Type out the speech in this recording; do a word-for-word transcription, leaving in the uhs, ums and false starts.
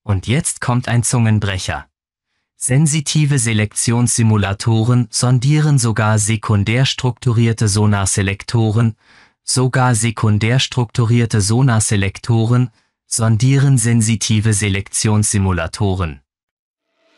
Und jetzt kommt ein Zungenbrecher. Sensitive Selektionssimulatoren sondieren sogar sekundär strukturierte Sonarselektoren, sogar sekundär strukturierte Sonarselektoren sondieren sensitive Selektionssimulatoren.